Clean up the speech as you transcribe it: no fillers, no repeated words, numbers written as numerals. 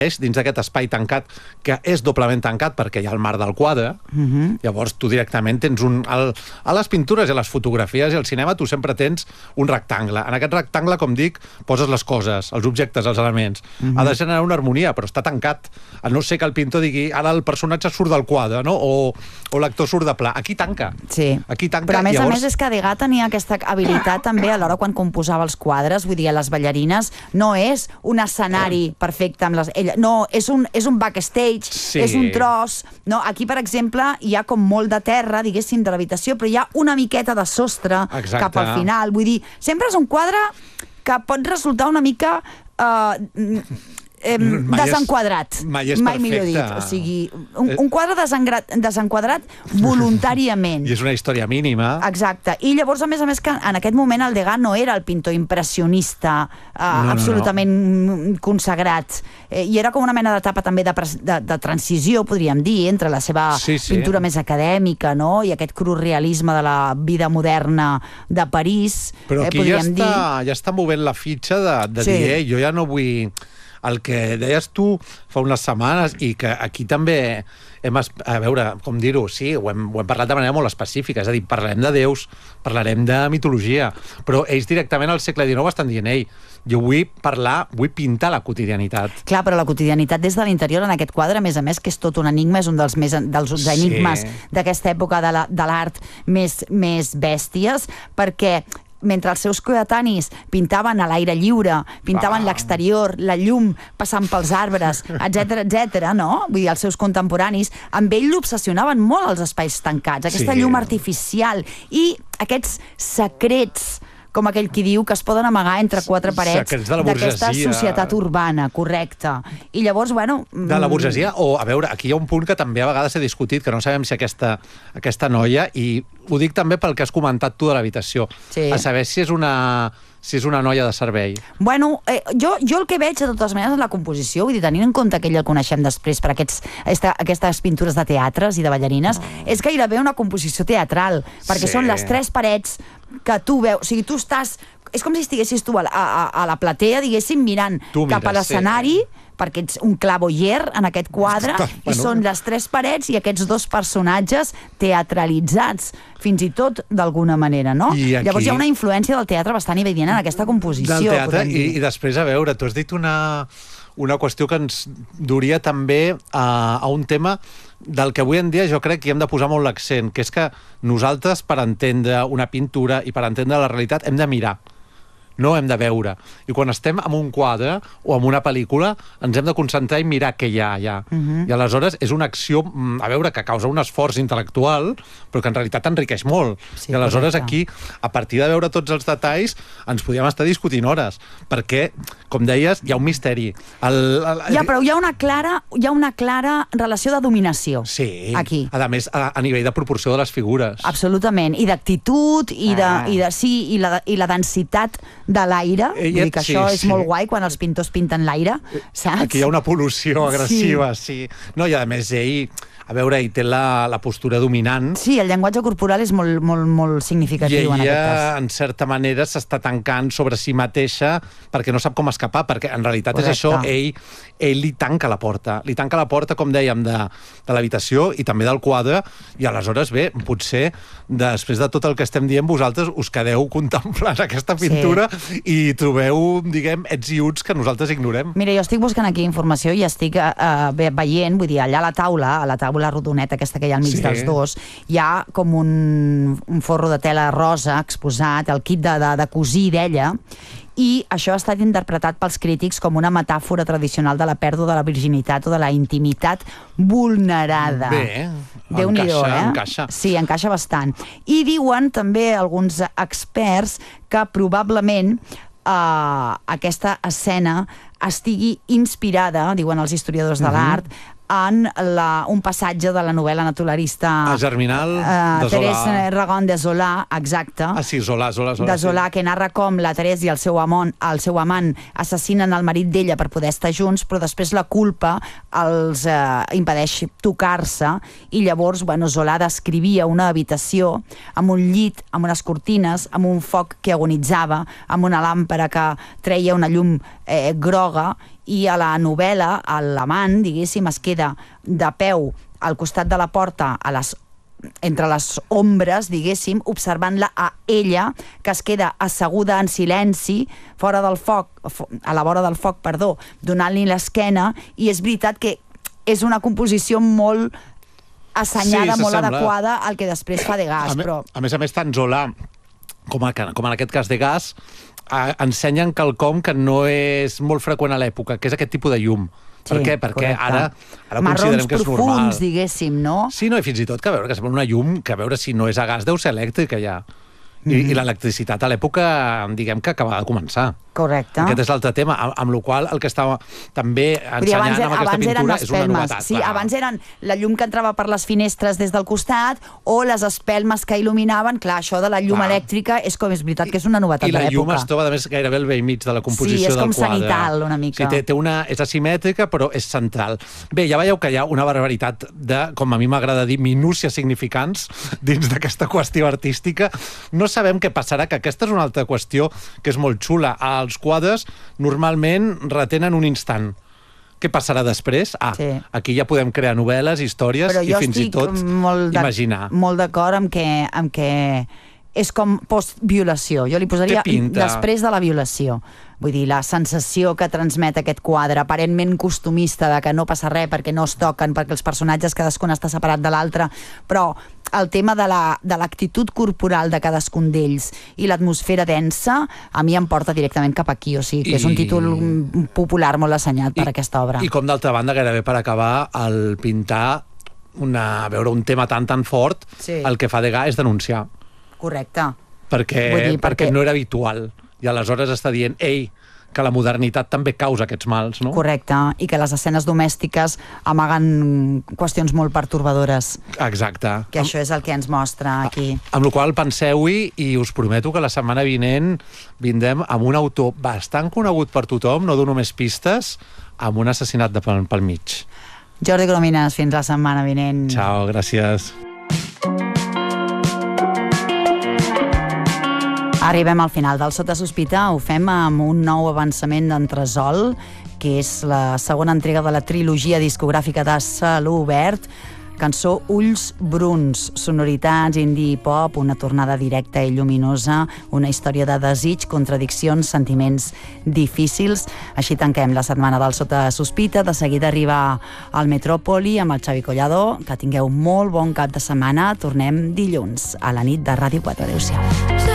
dins d'aquest espai tancat, que és doblement tancat perquè hi ha el mar del quadre. Llavors tu directament tens a les pintures i a les fotografies i al cinema tu sempre tens un rectangle. En aquest rectangle, com dic, poses les coses, els objectes, els elements. Ha de generar una harmonia, però està tancat. A no ser que el pintor digui ara el personatge surt del quadre, no? O l'actor surt de pla. Aquí tanca. Sí. Aquí tanca. Però a més és que Degas tenia aquesta habilitat també a l'hora quan composava els quadres, vull dir, a les ballarines no és un escenari perfecte amb les... No, és un backstage, és un tros. No, aquí, per exemple, hi ha com molt de terra, diguéssim, de l'habitació, però hi ha una miqueta de sostre cap al final. Vull dir, sempre és un quadre que pot resultar una mica... desenquadrat, mai millor dit, o sigui, un quadre desenquadrat voluntàriament. I és una història mínima. Exacte, i llavors a més que en aquest moment el Degas no era el pintor impressionista absolutament consagrat, i era com una mena d'etapa també de transició, podríem dir, entre la seva pintura més acadèmica, no?, i aquest cru realisme de la vida moderna de París. Però aquí ja està movent la fitxa de dir, jo ja no vull... El que deies tu fa unes setmanes i que aquí també hem... A veure, com dir-ho, sí, ho hem parlat de manera molt específica, és a dir, parlarem de déus, parlarem de mitologia, però ells directament al segle XIX estan dient, jo vull pintar la quotidianitat. Clar, però la quotidianitat des de l'interior en aquest quadre, a més, que és tot un enigma, és un dels enigmes d'aquesta època de l'art més bèsties, perquè mentre els seus coetanis pintaven a l'aire lliure, pintaven l'exterior, la llum passant pels arbres, etc., no? Vull dir, els seus contemporanis, amb ell l'obsessionaven molt els espais tancats, aquesta llum artificial i aquests secrets, com aquell qui diu, que es poden amagar entre quatre parets d'aquesta societat urbana, correcte. I llavors, bueno... De la burgesia, o, a veure, aquí hi ha un punt que també a vegades s'ha discutit, que no sabem si aquesta noia, i ho dic també pel que has comentat tu de l'habitació, a saber si és una noia de servei. Bueno, jo el que veig, de totes maneres, en la composició, vull dir, tenint en compte que ella el coneixem després per aquestes pintures de teatres i de ballarines, és gairebé una composició teatral, perquè són les tres parets que tu veus, o sigui, tu estàs... És com si estiguessis tu a la platea, diguéssim, mirant cap a l'escenari, perquè ets un clavoyer en aquest quadre, i són les tres parets i aquests dos personatges teatralitzats, fins i tot d'alguna manera, no? Llavors hi ha una influència del teatre bastant evident en aquesta composició. Del teatre, i després, a veure, tu has dit una qüestió que ens duria també a un tema del que avui en dia jo crec que hi hem de posar molt l'accent, que és que nosaltres, per entendre una pintura i per entendre la realitat, hem de mirar. No hem de veure. I quan estem en un quadre o en una pel·lícula ens hem de concentrar i mirar què hi ha allà. I aleshores és una acció, a veure, que causa un esforç intel·lectual, però que en realitat enriqueix molt. I aleshores aquí, a partir de veure tots els detalls, ens podíem estar discutint hores, perquè, com deies, hi ha un misteri. Però hi ha una clara relació de dominació. Sí. Aquí. A més, a nivell de proporció de les figures. Absolutament. I d'actitud, i la densitat de l'aire, vull dir que això és molt guai quan els pintors pinten l'aire, saps? Aquí hi ha una pol·lució agressiva, sí. No, i a més ell, a veure, ell té la postura dominant. Sí, el llenguatge corporal és molt significatiu en aquest cas. I ella, en certa manera, s'està tancant sobre si mateixa perquè no sap com escapar, perquè en realitat és això, ell li tanca la porta, com dèiem, de l'habitació i també del quadre, i aleshores, bé, potser, després de tot el que estem dient, vosaltres us quedeu contemplant aquesta pintura i trobeu, diguem, ets i uts que nosaltres ignorem. Mira, jo estic buscant aquí informació i estic veient, vull dir, allà a la taula rodoneta aquesta que hi ha al mig dels dos, hi ha com un forro de tela rosa exposat, el kit de cosir d'ella, i això ha estat interpretat pels crítics com una metàfora tradicional de la pèrdua de la virginitat o de la intimitat vulnerada. Bé, encaixa. Sí, encaixa bastant. I diuen també alguns experts que probablement aquesta escena estigui inspirada, diuen els historiadors de l'art, en un passatge de la novel·la naturalista Germinal, de Zola. Thérèse Ragon de Zola, exacte. Sí, Zola. De Zola, que narra com la Thérèse i el seu amant assassinen el marit d'ella per poder estar junts, però després la culpa els impedeix tocar-se, i llavors, Zola descrivia una habitació amb un llit, amb unes cortines, amb un foc que agonitzava, amb una làmpara que treia una llum groga, i a la novel·la l'amant, diguéssim, es queda de peu al costat de la porta entre les ombres, diguéssim, observant-la a ella, que es queda asseguda en silenci a la vora del foc, donant-li l'esquena, i és veritat que és una composició molt assenyada, molt adequada al que després fa Degas. A més, tant Zola com en aquest cas Degas ensenyen quelcom que no és molt freqüent a l'època, que és aquest tipus de llum. Per què? Perquè ara considerem que és normal. Marrons profuns, diguéssim, no? Sí, no, i fins i tot que veure que sembla una llum, que a veure si no és a gas deu ser elèctrica ja. I l'electricitat a l'època, diguem que acabava de començar. Correcte. Aquest és l'altre tema, amb la qual el que estava també ensenyant amb aquesta pintura és una novetat. Sí, abans eren la llum que entrava per les finestres des del costat o les espelmes que il·luminaven. Clar, això de la llum elèctrica és veritat que és una novetat de l'època. I la llum es troba, a més, gairebé al vell mig de la composició del quadre. Sí, és com cenital, una mica. Sí, és asimètrica, però és central. Bé, ja veieu que hi ha una barbaritat de, com a mi m'agrada dir, minúcies significants dins d'aquesta qüestió artística. No sabem què passarà, que aquesta és una altra qüestió que és molt xula. Els quadres normalment retenen un instant. Què passarà després? Aquí ja podem crear novel·les, històries i fins i tot imaginar. Molt d'acord amb que és com post-violació. Jo li posaria després de la violació. Vull dir, la sensació que transmet aquest quadre, aparentment costumista, de que no passa res perquè no es toquen, perquè els personatges cadascun està separat de l'altre, però el tema de l'actitud corporal de cadascun d'ells i l'atmosfera densa, a mi em porta directament cap aquí, o sigui, que és un títol popular molt assenyat per aquesta obra. I com d'altra banda, gairebé per acabar, el pintar veure un tema tan fort, el que fa Degas és denunciar. Correcte. Perquè no era habitual. I aleshores està dient, que la modernitat també causa aquests mals, no? Correcte, i que les escenes domèstiques amaguen qüestions molt pertorbadores. Exacte. Que això és el que ens mostra aquí. Amb la qual penseu-hi, i us prometo que la setmana vinent vindrem amb un autor bastant conegut per tothom, no dono més pistes, amb un assassinat pel mig. Jordi Coromines, fins la setmana vinent. Ciao, gràcies. Arribem al final del Sota Sospita, ho fem amb un nou avançament d'Entresol, que és la segona entrega de la trilogia discogràfica de Celobert, cançó Ulls Bruns, sonoritats indie i pop, una tornada directa i lluminosa, una història de desig, contradiccions, sentiments difícils. Així tanquem la setmana del Sota Sospita. De seguida arriba al Metròpoli amb el Xavi Collado. Que tingueu molt bon cap de setmana. Tornem dilluns a la nit de Ràdio 4. Adéu-siau.